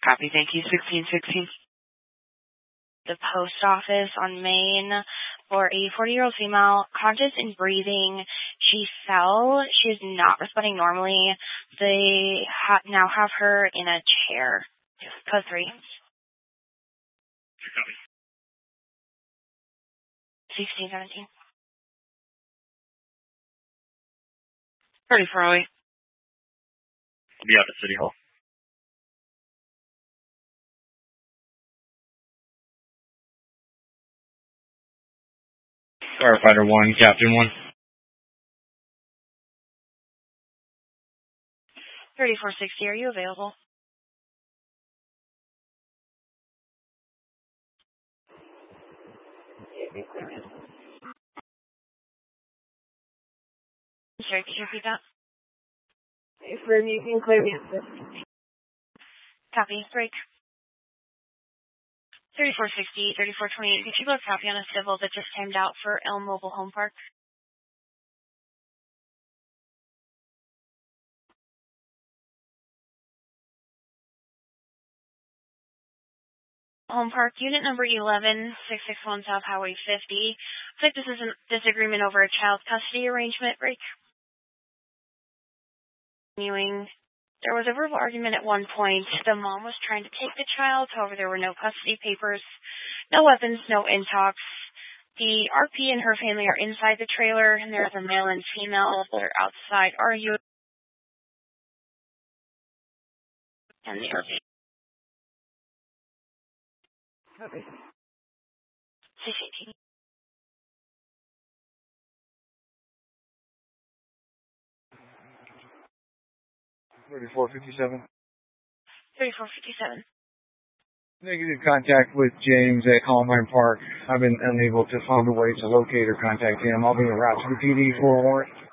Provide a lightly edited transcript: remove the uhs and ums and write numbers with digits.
Copy, thank you. 1616. The post office on Main for a 40-year-old female, conscious and breathing. She fell. She is not responding normally. They now have her in a chair. Code 3. 1617. 3408. I'll be out at City Hall. Firefighter 1, Captain 1. 3460, are you available? Sorry, could you repeat that? For you can clear me. Copy, break. 3460, 3428, could you both copy on a civil that just timed out for Elm Mobile Home Park? Home Park, unit number 11661 South Highway 50. Looks like this is a disagreement over a child custody arrangement. Break. Continuing. There was a verbal argument at one point. The mom was trying to take the child, however, there were no custody papers, no weapons, no intox. The RP and her family are inside the trailer, and there's a male and female. They're outside arguing. And the RP. Okay. 618. $34.57. 3457. Negative contact with James at Columbine Park. I've been unable to find a way to locate or contact him. I'll be en route to the PD for a warrant.